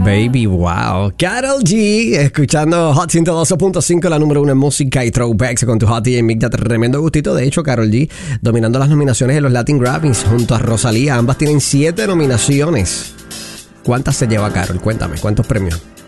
baby, wow. Karol G, escuchando Hot 102.5, la número 1 en música y throwbacks con tu Hot y Mic. Tremendo gustito. De hecho, Karol G dominando las nominaciones de los Latin Grammys junto a Rosalía. Ambas tienen 7 nominaciones. ¿Cuántas se lleva Karol? Cuéntame, ¿cuántos premios?